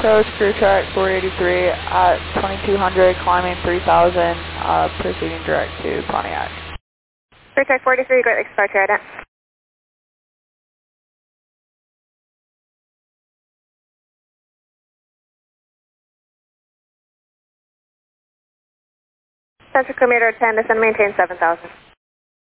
Coast Crew Track 483 at 2200, climbing 3000, proceeding direct to Pontiac. Crew Track 483, Great Lakes Departure, ident. Central kilometer 10, descend maintain 7000.